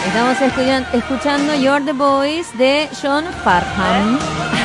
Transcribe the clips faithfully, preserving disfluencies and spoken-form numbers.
Estamos escuchando, escuchando You're the Voice de John Farnham.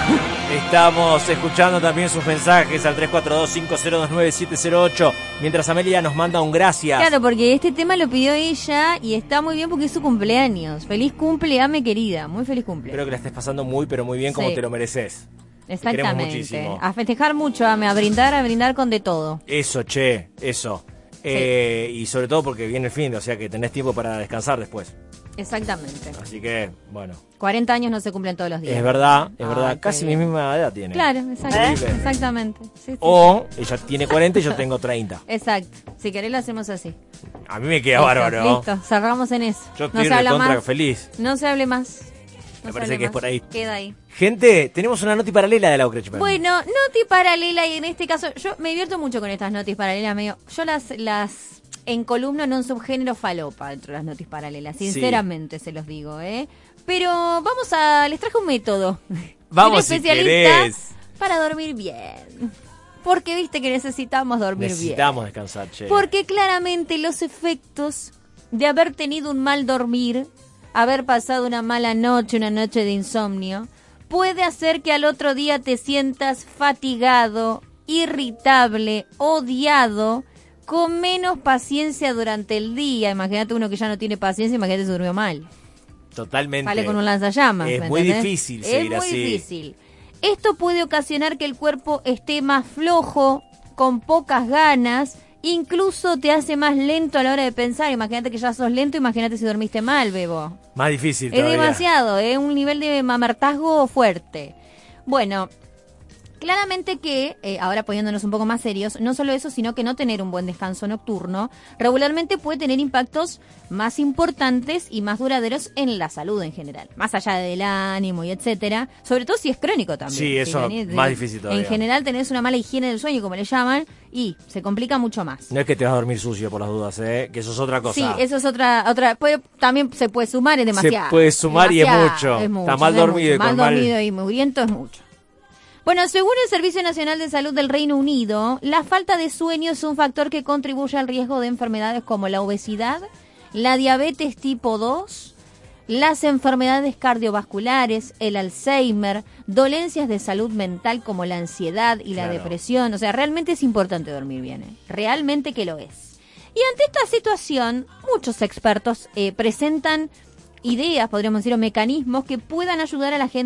Estamos escuchando también sus mensajes al tres cuatro dos, cinco cero dos, nueve siete cero ocho, mientras Amelia nos manda un gracias. Claro, porque este tema lo pidió ella y está muy bien porque es su cumpleaños. Feliz cumple, Ame querida. Muy feliz cumple. Espero que la estés pasando muy, pero muy bien, como Sí. te lo mereces. Exactamente. A festejar mucho, Ame, a brindar, a brindar con de todo. Eso, che, eso. Sí. Eh, y sobre todo porque viene el fin, o sea que tenés tiempo para descansar después. Exactamente. Así que, bueno. cuarenta años no se cumplen todos los días. Es verdad, es Ay, verdad. Casi mi misma edad tiene. Claro, exacto, ¿Eh? exactamente. Sí, sí, o ella tiene cuarenta y yo tengo treinta. Exacto. Si querés lo hacemos así. A mí me queda listo, bárbaro. Listo, cerramos en eso. Yo no estoy se habla recontra más. feliz. No se hable más. No me se parece hable que es más. por ahí. Queda ahí. Gente, tenemos una noti paralela de la Ucrech. Bueno, noti paralela y en este caso yo me divierto mucho con estas notis paralelas. Medio, yo las las en columna en un subgénero falopa dentro de las notis paralelas. Sinceramente sí. Se los digo, ¿eh? Pero vamos a... Les traje un método. Vamos, un especialista si querés. Para dormir bien. Porque viste que necesitamos dormir necesitamos bien. Necesitamos descansar, che. Porque claramente los efectos de haber tenido un mal dormir, haber pasado una mala noche, una noche de insomnio, puede hacer que al otro día te sientas fatigado, irritable, odiado, con menos paciencia durante el día. Imagínate uno que ya no tiene paciencia, imagínate se durmió mal. Totalmente. Sale con un lanzallamas. Es muy entendés? difícil seguir así. Es muy difícil. Esto puede ocasionar que el cuerpo esté más flojo, con pocas ganas, incluso te hace más lento a la hora de pensar. Imagínate que ya sos lento, imagínate si dormiste mal, bebo. Más difícil Es todavía. demasiado, es un nivel de mamartazgo fuerte. Bueno, claramente que, eh, ahora poniéndonos un poco más serios, no solo eso, sino que no tener un buen descanso nocturno regularmente puede tener impactos más importantes y más duraderos en la salud en general, más allá del ánimo y etcétera, sobre todo si es crónico también. Sí, eso si venís, más de, difícil todavía. En general tenés una mala higiene del sueño, como le llaman, y se complica mucho más. No es que te vas a dormir sucio por las dudas, ¿eh? Que eso es otra cosa. Sí, eso es otra, otra puede, también se puede sumar, es demasiado. Se puede sumar demasiado, y es mucho. es mucho. Está mal es dormido mucho. y con mal mal... dormido y mugriento es mucho. Bueno, según el Servicio Nacional de Salud del Reino Unido, la falta de sueño es un factor que contribuye al riesgo de enfermedades como la obesidad, la diabetes tipo dos, las enfermedades cardiovasculares, el Alzheimer, dolencias de salud mental como la ansiedad y la claro. depresión. O sea, realmente es importante dormir bien, ¿eh? Realmente que lo es. Y ante esta situación, muchos expertos eh, presentan ideas, podríamos decir, o mecanismos que puedan ayudar a la gente